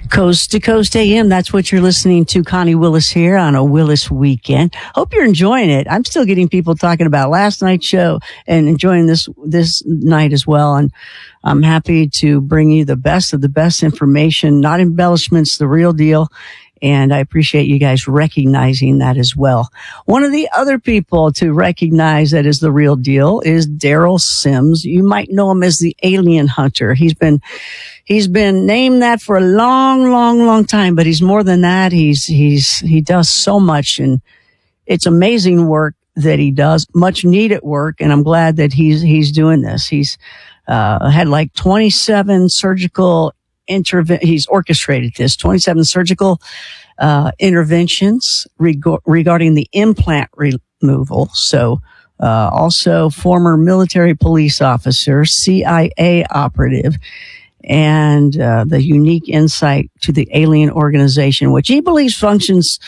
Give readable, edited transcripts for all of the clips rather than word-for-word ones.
Coast to Coast AM. That's what you're listening to. Connie Willis here on a Willis weekend. Hope you're enjoying it. I'm still getting people talking about last night's show and enjoying this night as well. And I'm happy to bring you the best of the best information, not embellishments, the real deal. And I appreciate you guys recognizing that as well. One of the other people to recognize that is the real deal is Daryl Sims. You might know him as the Alien Hunter. He's been named that for a long time, but he's more than that. He does so much, and it's amazing work that he does, much needed work. And I'm glad that he's doing this. He's had like 27 surgical he's orchestrated this 27 surgical interventions regarding the implant removal. So also former military police officer, CIA operative, and the unique insight to the alien organization, which he believes functions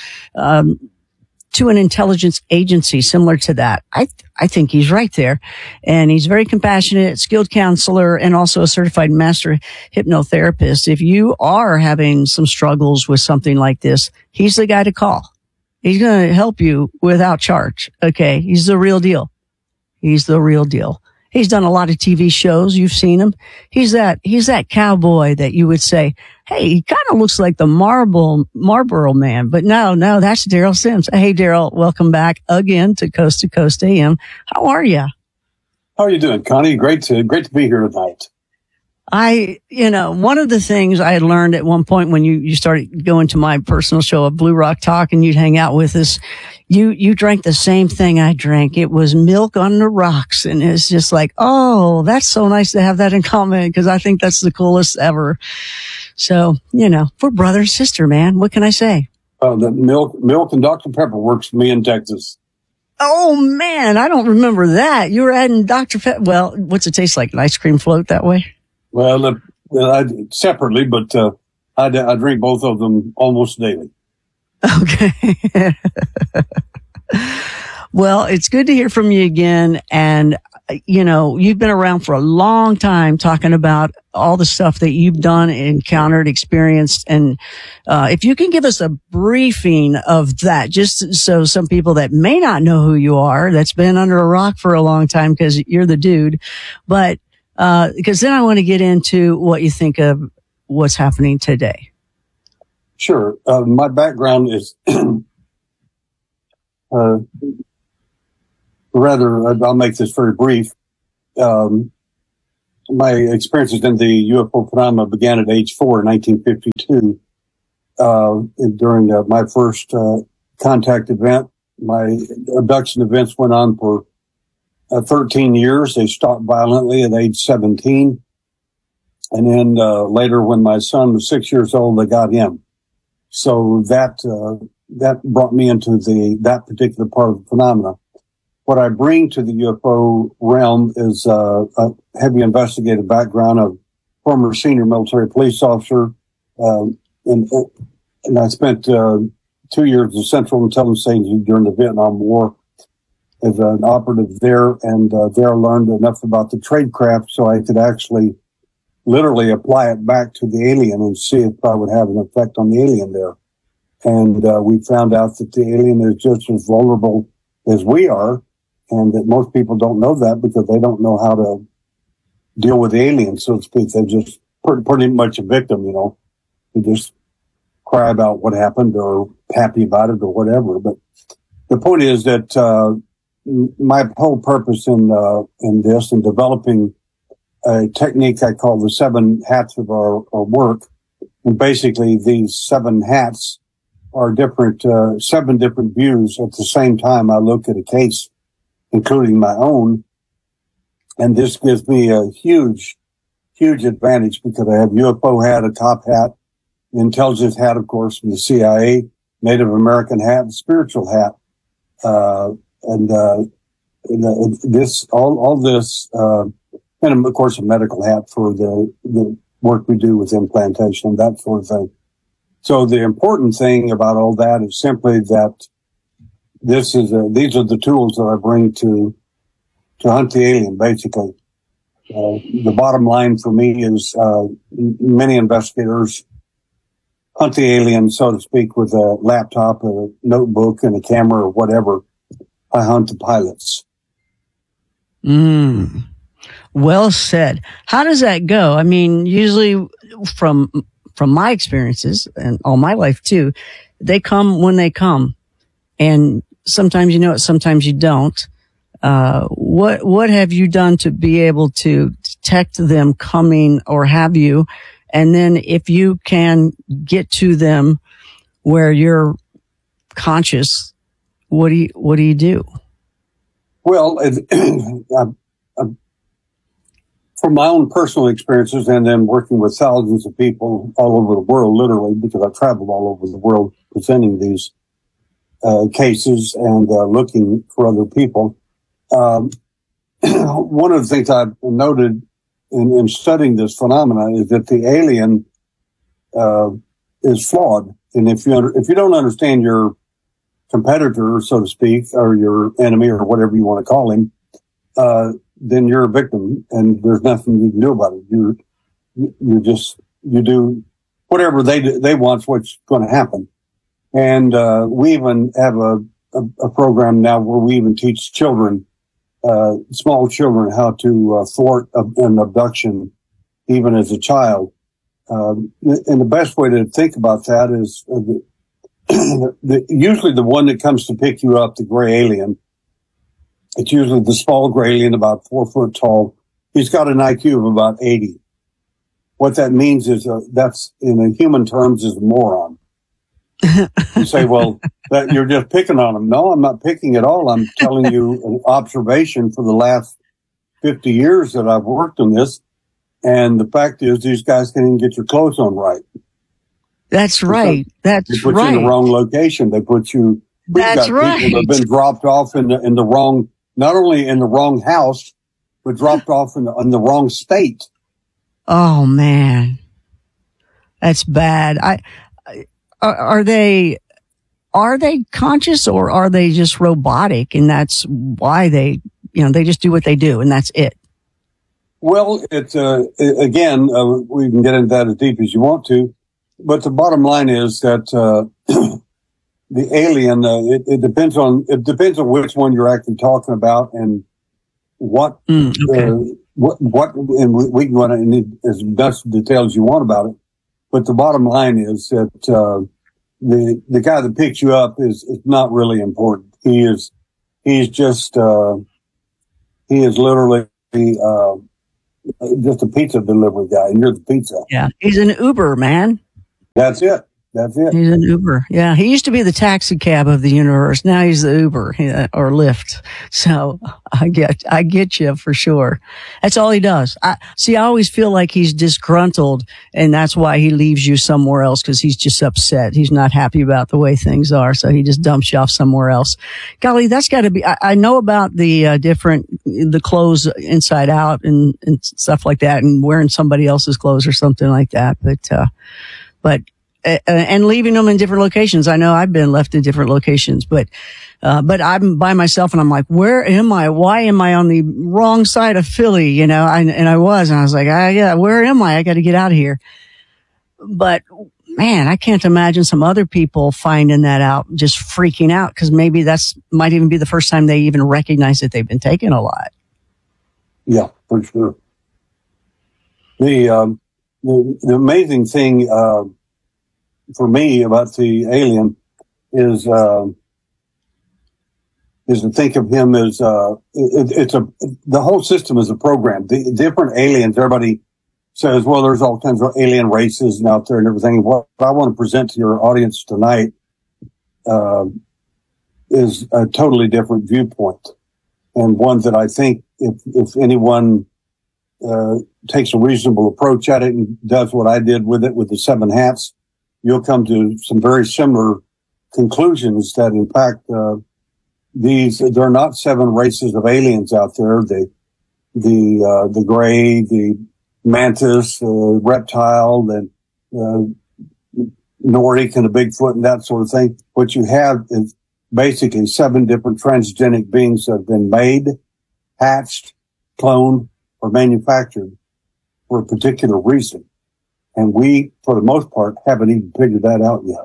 to an intelligence agency similar to that. I think he's right there. And he's very compassionate, skilled counselor, and also a certified master hypnotherapist. If you are having some struggles with something like this, he's the guy to call. He's going to help you without charge. Okay. He's the real deal. He's the real deal. He's done a lot of TV shows. You've seen him. He's that cowboy that you would say, hey, he kind of looks like the Marlboro Man. But no, that's Daryl Sims. Hey, Daryl, welcome back again to Coast AM. How are you? How are you doing, Connie? Great to be here tonight. One of the things I had learned at one point when you started going to my personal show of Blue Rock Talk and you'd hang out with us, you drank the same thing I drank. It was milk on the rocks. And it's just like, oh, that's so nice to have that in common, because I think that's the coolest ever. So, we're brother and sister, man. What can I say? The milk and Dr. Pepper works for me in Texas. Oh man, I don't remember that. You were adding Dr. Pepper. Well, what's it taste like? An ice cream float that way? Well, separately, but I drink both of them almost daily. Okay. Well, it's good to hear from you again. And, you've been around for a long time talking about all the stuff that you've done, encountered, experienced. And if you can give us a briefing of that, just so some people that may not know who you are, that's been under a rock for a long time because you're the dude. But because then I want to get into what you think of what's happening today. Sure. My background is I'll make this very brief. My experiences in the UFO phenomena began at age 4 in 1952. During my first contact event, my abduction events went on for 13 years. They stopped violently at age 17. And then later, when my son was 6 years old, they got him. So that brought me into that particular part of the phenomena. What I bring to the UFO realm is a heavy investigative background of former senior military police officer, and I spent 2 years in Central Intelligence Agency during the Vietnam War as an operative there, and there I learned enough about the tradecraft so I could actually literally apply it back to the alien and see if I would have an effect on the alien there. And we found out that the alien is just as vulnerable as we are, and that most people don't know that because they don't know how to deal with the alien, so to speak. They're just pretty much a victim, They just cry about what happened or happy about it or whatever. But the point is that my whole purpose in this and developing a technique I call the 7 hats of our work, and basically these 7 hats are 7 different views at the same time I look at a case, including my own. And this gives me a huge advantage because I have UFO hat, a top hat, intelligence hat, of course, from the CIA, Native American hat, and spiritual hat. And of course a medical hat for the work we do with implantation and that sort of thing. So the important thing about all that is simply that these are the tools that I bring to hunt the alien, basically. The bottom line for me is, many investigators hunt the alien, so to speak, with a laptop, a notebook, and a camera or whatever. I hunt the pilots. Well said. How does that go? I mean, usually from my experiences and all my life too, they come when they come. And sometimes you know it, sometimes you don't. What have you done to be able to detect them coming, or have you? And then if you can get to them where you're conscious, what do you do? Well, from my own personal experiences and then working with thousands of people all over the world, literally, because I traveled all over the world presenting these cases and looking for other people. One of the things I've noted in studying this phenomena is that the alien is flawed. And if you don't understand your competitor, so to speak, or your enemy, or whatever you want to call him, then you're a victim, and there's nothing you can do about it. You do whatever they want's what's going to happen. And we even have a program now where we even teach children, small children, how to thwart an abduction, even as a child. And the best way to think about that is usually the one that comes to pick you up, the gray alien. It's usually the small gray alien, about 4 foot tall. He's got an IQ of about 80. What that means is that's, in human terms, is a moron. You say, well, that you're just picking on him. No, I'm not picking at all. I'm telling you an observation for the last 50 years that I've worked on this. And the fact is, these guys can't even get your clothes on right. That's right. That's right. They put you in the wrong location. They put you. That's right. People that have been dropped off in the wrong, not only in the wrong house, but dropped off in the wrong state. Oh man, that's bad. Are they conscious, or are they just robotic? And that's why they just do what they do, and that's it. Well, it's again, we can get into that as deep as you want to, but the bottom line is that the alien. It depends on which one you're actually talking about and what. What, and we can go into as much detail as you want about it. But the bottom line is that the guy that picks you up is not really important. He is literally just a pizza delivery guy, and you're the pizza. Yeah, he's an Uber, man. That's it. He's an Uber. Yeah, he used to be the taxi cab of the universe. Now he's the Uber or Lyft. So I get you for sure. That's all he does. I always feel like he's disgruntled, and that's why he leaves you somewhere else, because he's just upset. He's not happy about the way things are, so he just dumps you off somewhere else. Golly, that's got to be. I know about the the clothes inside out and stuff like that, and wearing somebody else's clothes or something like that. But and leaving them in different locations. I know I've been left in different locations, but I'm by myself, and I'm like, where am I? Why am I on the wrong side of Philly? And I was like, yeah, where am I? I got to get out of here. But man, I can't imagine some other people finding that out, just freaking out, because maybe might even be the first time they even recognize that they've been taken a lot. Yeah, for sure. The amazing thing, for me about the alien is to think of him as the whole system is a program. The different aliens, everybody says, well, there's all kinds of alien races out there and everything. What I want to present to your audience tonight is a totally different viewpoint, and one that I think if anyone takes a reasonable approach at it and does what I did with it with the 7 hats, you'll come to some very similar conclusions that, in fact, there are not 7 races of aliens out there. The gray, the mantis, the reptile, the Nordic and the Bigfoot and that sort of thing. What you have is basically 7 different transgenic beings that have been made, hatched, cloned, or manufactured for a particular reason. And we, for the most part, haven't even figured that out yet.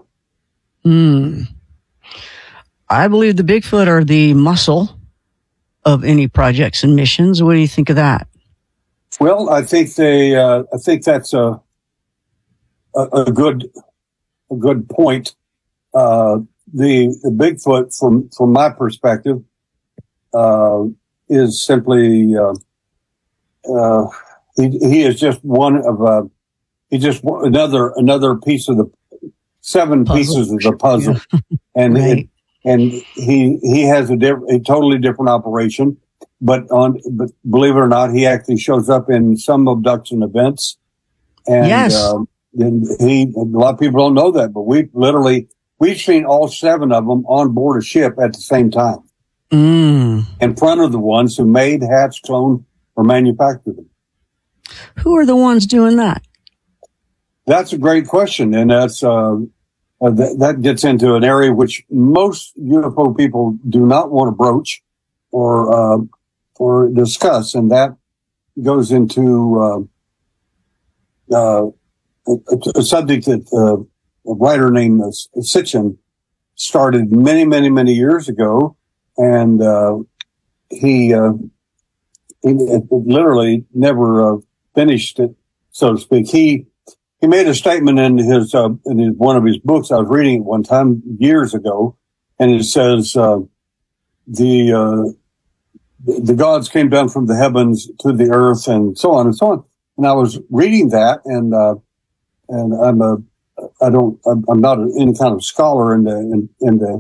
I believe the Bigfoot are the muscle of any projects and missions. What do you think of that? Well, I think that's a good point. The Bigfoot, from my perspective, is simply he is just one of he's just another piece of the 7 pieces of the puzzle, Yeah. and Right. he has a totally different operation. But believe it or not, he actually shows up in some abduction events. And, Yes. and a lot of people don't know that, but we've seen all 7 of them on board a ship at the same time in front of the ones who made, hatched, cloned, or manufactured them. Who are the ones doing that? That's a great question. And that gets into an area which most UFO people do not want to broach or discuss. And that goes into, a subject that a writer named Sitchin started many, many, many years ago, and he literally never finished it, so to speak. He made a statement in one of his books. I was reading it one time years ago, and it says the gods came down from the heavens to the earth, and so on and so on. And I was reading that, and I'm not any kind of scholar in the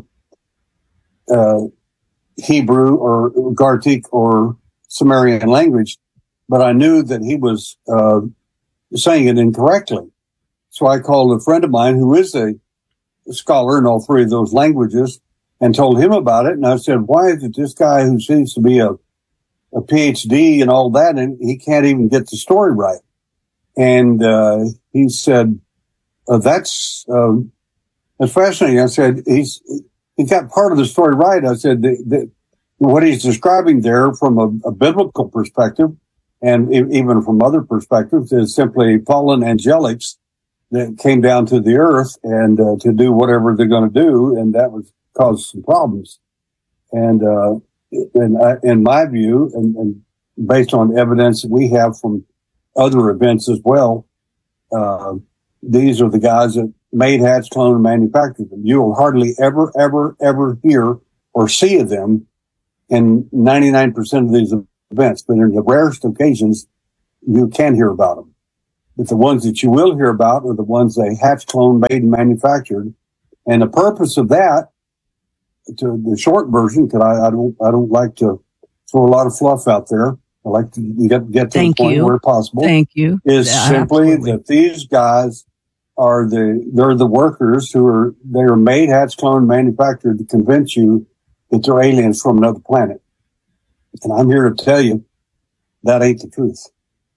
Hebrew or Gartic or Sumerian language, but I knew that he was saying it incorrectly. So I called a friend of mine who is a scholar in all 3 of those languages and told him about it. And I said, why is it this guy who seems to be a PhD and all that, and he can't even get the story right? And he said, that's fascinating. I said, he got part of the story right. I said, what he's describing there from a biblical perspective, and even from other perspectives, is simply fallen angelics that came down to the earth and to do whatever they're going to do, and that was cause some problems. And in my view, and based on evidence that we have from other events as well, these are the guys that made, hatched, cloned, and manufactured them. You will hardly ever, ever, ever hear or see of them in 99% of these events, but in the rarest occasions, you can hear about them. But the ones that you will hear about are the ones they hatched, cloned, made, and manufactured. And the purpose of that, to the short version, because I don't like to throw a lot of fluff out there. I like to get to the point where possible. Thank you. Is simply that these guys they're the workers they are made, hatched, cloned, manufactured to convince you that they're aliens from another planet. And I'm here to tell you that ain't the truth.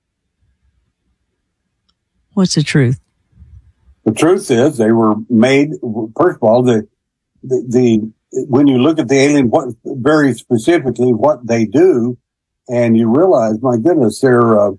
What's the truth? The truth is they were made. First of all, when you look at the alien, very specifically what they do, and you realize, my goodness, they're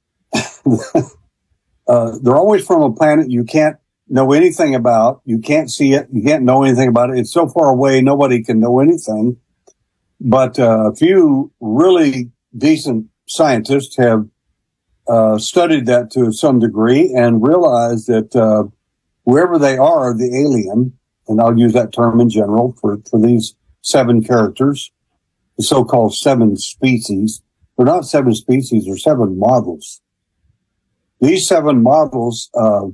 always from a planet you can't know anything about. You can't see it. You can't know anything about it. It's so far away, nobody can know anything. But a few really decent scientists have studied that to some degree and realized that whoever they are, the alien, and I'll use that term in general for these 7 characters, the so-called 7 species. They're not 7 species, they're 7 models. These 7 models,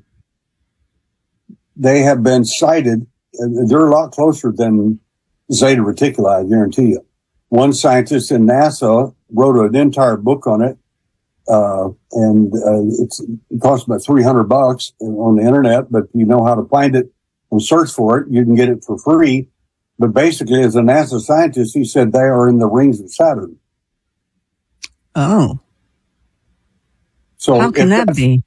they have been cited, and they're a lot closer than Zeta Reticuli, I guarantee you. One scientist in NASA wrote an entire book on it, and it costs about $300 on the internet, but if you know how to find it and search for it, you can get it for free. But basically, as a NASA scientist, he said they are in the rings of Saturn. Oh. So how can that be?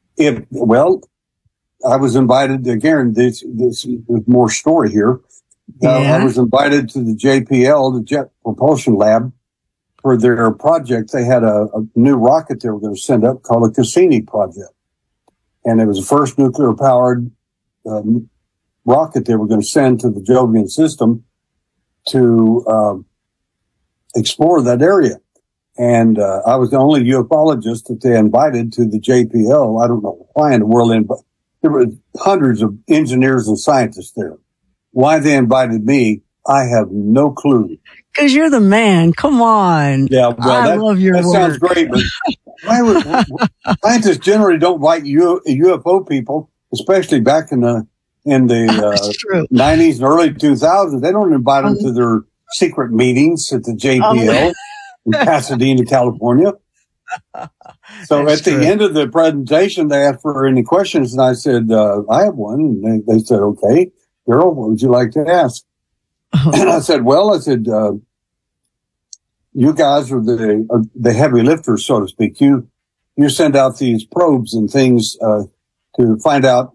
I was invited again. This is more story here. Yeah. I was invited to the JPL, the Jet Propulsion Lab, for their project. They had a new rocket they were going to send up called a Cassini project. and it was the first nuclear-powered rocket they were going to send to the Jovian system to explore that area. And I was the only ufologist that they invited to the JPL. I don't know why in the world, but there were hundreds of engineers and scientists there. Why they invited me, I have no clue. Because you're the man. Come on. Yeah, well, I love your that work. sounds great, but scientists generally don't invite UFO people, especially back in the 90s and early 2000s. They don't invite them to their secret meetings at the JPL in Pasadena, California. So at the end of the presentation, they asked for any questions, and I said, I have one. And they said, okay, Daryl, what would you like to ask? And I said, you guys are the heavy lifters, so to speak. You send out these probes and things to find out,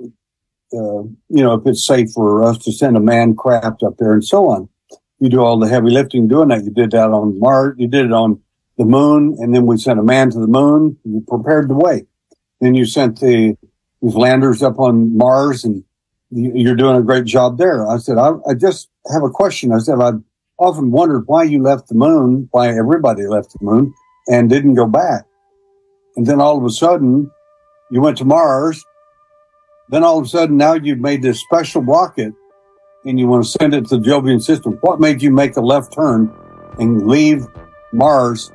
if it's safe for us to send a manned craft up there and so on. You do all the heavy lifting doing that. You did that on Mars. You did it on the moon, and then we sent a man to the moon. You prepared the way. Then you sent these landers up on Mars, and you're doing a great job there. I said, I just have a question. I said, I've often wondered why you left the moon, why everybody left the moon and didn't go back. And then all of a sudden you went to Mars. Then all of a sudden now you've made this special rocket and you want to send it to the Jovian system. What made you make a left turn and leave Mars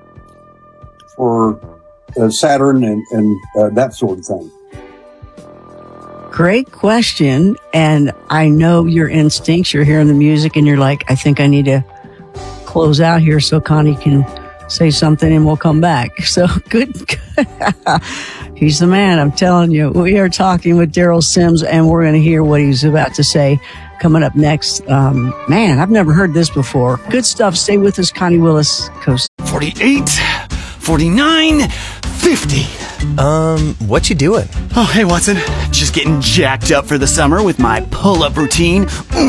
for Saturn and that sort of thing? Great question. And I know your instincts. You're hearing the music and you're like, I think I need to close out here so Connie can say something and we'll come back. So good. He's the man. I'm telling you, we are talking with Daryl Sims and we're going to hear what he's about to say coming up next. Man, I've never heard this before. Good stuff. Stay with us. Connie Willis, Coast. 48, 49, 50. What you doing? Oh, hey, Watson. Just getting jacked up for the summer with my pull-up routine.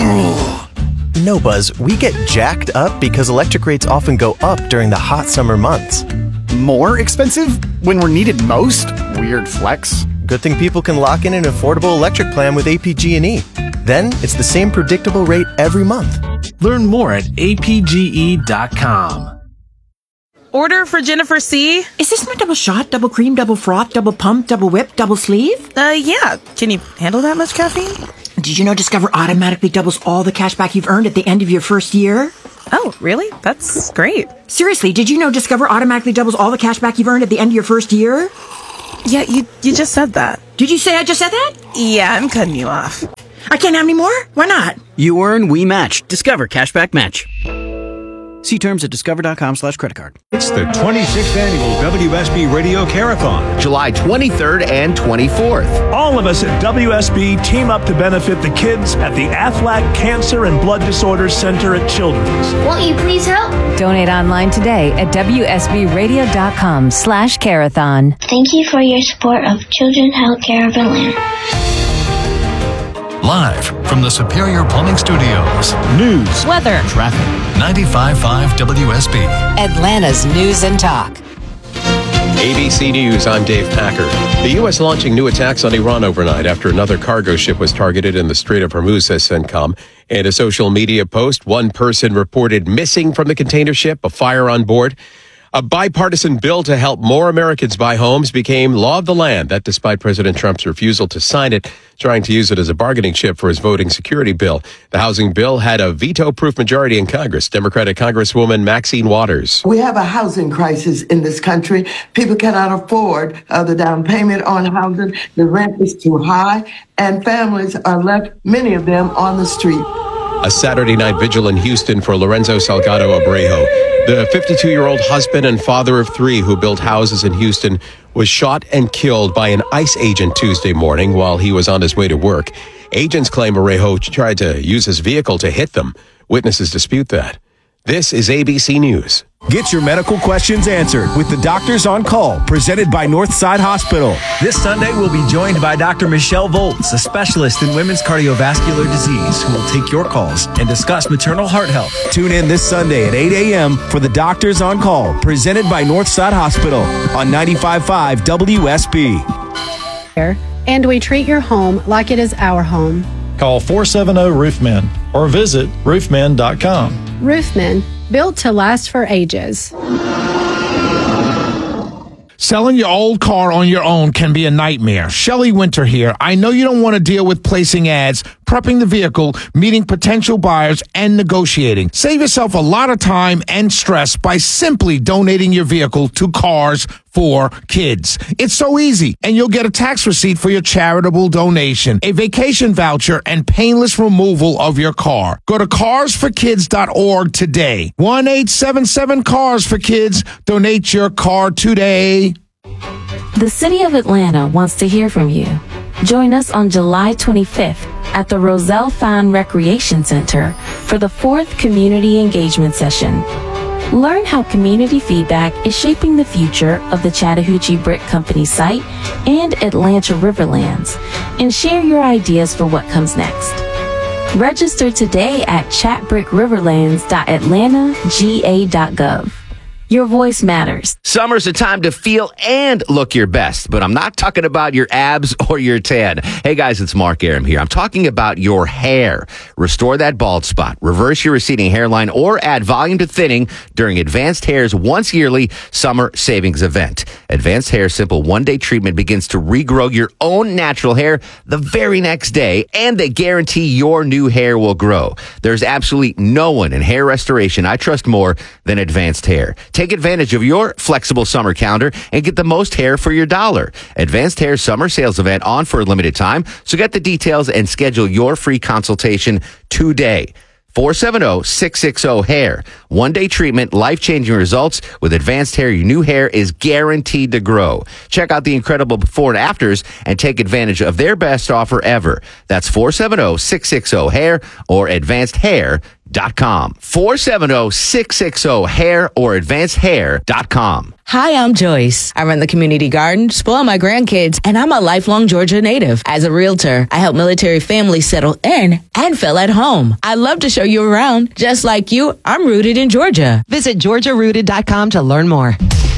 No, Buzz. We get jacked up because electric rates often go up during the hot summer months. More expensive when we're needed most? Weird flex. Good thing people can lock in an affordable electric plan with APG&E. Then it's the same predictable rate every month. Learn more at apge.com. Order for Jennifer C. Is this my double shot, double cream, double froth, double pump, double whip, double sleeve? Yeah. Can you handle that much caffeine? Did you know Discover automatically doubles all the cash back you've earned at the end of your first year? Oh, really? That's great. Seriously, did you know Discover automatically doubles all the cash back you've earned at the end of your first year? Yeah, you just said that. Did you say I just said that? Yeah, I'm cutting you off. I can't have any more? Why not? You earn, we match. Discover Cashback Match. See terms at discover.com/creditcard. It's the 26th annual WSB Radio Carathon, July 23rd and 24th. All of us at WSB team up to benefit the kids at the Aflac Cancer and Blood Disorders Center at Children's. Won't you please help? Donate online today at WSBradio.com/carathon. Thank you for your support of Children's Healthcare of Atlanta. live from the Superior Plumbing Studios. News, weather, traffic. 95.5 WSB. Atlanta's News and Talk. ABC News, I'm Dave Packer. The U.S. launching new attacks on Iran overnight after another cargo ship was targeted in the Strait of Hormuz, says CENTCOM. In a social media post, one person reported missing from the container ship, a fire on board. A bipartisan bill to help more Americans buy homes became law of the land. That despite President Trump's refusal to sign it, trying to use it as a bargaining chip for his voting security bill. The housing bill had a veto-proof majority in Congress. Democratic Congresswoman Maxine Waters. We have a housing crisis in this country. People cannot afford the down payment on housing. The rent is too high, and families are left, many of them, on the street. A Saturday night vigil in Houston for Lorenzo Salgado Abrejo. The 52-year-old husband and father of three who built houses in Houston was shot and killed by an ICE agent Tuesday morning while he was on his way to work. Agents claim Abrejo tried to use his vehicle to hit them. Witnesses dispute that. This is ABC News. Get your medical questions answered with the Doctors on Call, presented by Northside Hospital. This Sunday, we'll be joined by Dr. Michelle Volz, a specialist in women's cardiovascular disease, who will take your calls and discuss maternal heart health. Tune in this Sunday at 8 a.m. for the Doctors on Call, presented by Northside Hospital on 95.5 WSB. and we treat your home like it is our home. Call 470-ROOFMEN or visit roofmen.com. Roofmen, built to last for ages. Selling your old car on your own can be a nightmare. Shelley Winter here. I know you don't want to deal with placing ads, prepping the vehicle, meeting potential buyers, and negotiating. Save yourself a lot of time and stress by simply donating your vehicle to Cars for Kids. It's so easy, and you'll get a tax receipt for your charitable donation, a vacation voucher, and painless removal of your car. Go to carsforkids.org today. 1-877-CARS-FOR-KIDS. Donate your car today. The City of Atlanta wants to hear from you. Join us on July 25th at the Roselle Fine Recreation Center for the 4th Community Engagement Session. Learn how community feedback is shaping the future of the Chattahoochee Brick Company site and Atlanta Riverlands, and share your ideas for what comes next. Register today at chatbrickriverlands.atlanta.ga.gov. Your voice matters. Summer's a time to feel and look your best, but I'm not talking about your abs or your tan. Hey guys, it's Mark Aram here. I'm talking about your hair. Restore that bald spot, reverse your receding hairline, or add volume to thinning during Advanced Hair's once yearly summer savings event. Advanced Hair's simple one-day treatment begins to regrow your own natural hair the very next day, and they guarantee your new hair will grow. There's absolutely no one in hair restoration I trust more than Advanced Hair. Take advantage of your flexible summer calendar and get the most hair for your dollar. Advanced Hair summer sales event on for a limited time. So get the details and schedule your free consultation today. 470-660-HAIR. One-day treatment, life-changing results. With Advanced Hair, your new hair is guaranteed to grow. Check out the incredible before and afters and take advantage of their best offer ever. That's 470-660-HAIR or advancedhair.com. 470-660-HAIR or advancedhair.com. Hi, I'm Joyce. I run the community garden, spoil my grandkids, and I'm a lifelong Georgia native. As a realtor, I help military families settle in and feel at home. I love to show you around. Just like you, I'm rooted in Georgia. Visit GeorgiaRooted.com to learn more.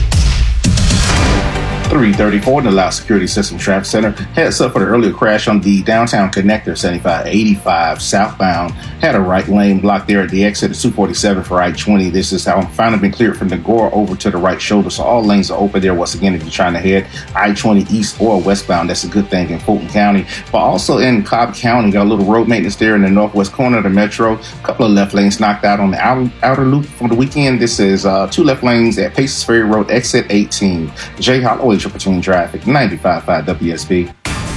334 in the Loud Security System Traffic Center. Heads up for the earlier crash on the downtown connector 7585 southbound. Had a right lane blocked there at the exit of 247 for I-20. This is how I'm finally been cleared from the Gore over to the right shoulder. So all lanes are open there. Once again, if you're trying to head I-20 east or westbound, that's a good thing in Fulton County. But also in Cobb County, got a little road maintenance there in the northwest corner of the metro. A couple of left lanes knocked out on the outer loop from the weekend. This is 2 left lanes at Paces Ferry Road, exit 18. Jay Holloway, between traffic, 95.5 WSB.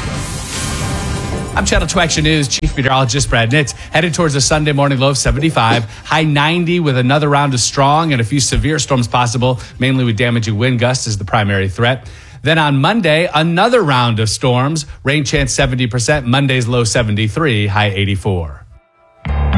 I'm Channel 2 Action News Chief Meteorologist Brad Nitz. Headed towards a Sunday morning low of 75, high 90 with another round of strong and a few severe storms possible, mainly with damaging wind gusts as the primary threat. Then on Monday, another round of storms, rain chance 70%, Monday's low 73, high 84.